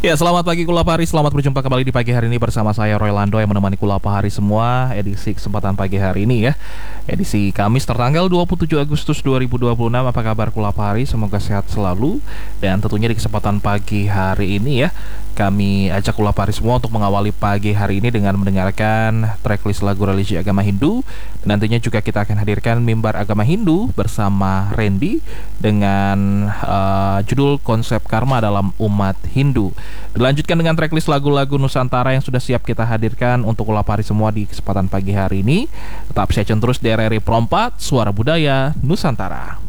Ya, selamat pagi Kulapari, selamat berjumpa kembali di pagi hari ini bersama saya Roy Lando yang menemani Kulapari semua edisi kesempatan pagi hari ini ya. Edisi Kamis tertanggal 27 Agustus 2026. Apa kabar Kulapari? Semoga sehat selalu. Dan tentunya di kesempatan pagi hari ini ya, kami ajak Kulapari semua untuk mengawali pagi hari ini dengan mendengarkan tracklist lagu religi agama Hindu. Dan nantinya juga kita akan hadirkan mimbar agama Hindu bersama Randy dengan judul konsep karma dalam umat Hindu. Dilanjutkan dengan tracklist lagu-lagu Nusantara yang sudah siap kita hadirkan untuk Kulapari semua di kesempatan pagi hari ini. Tetap stay tune terus di RRI Pro 4, Suara Budaya Nusantara.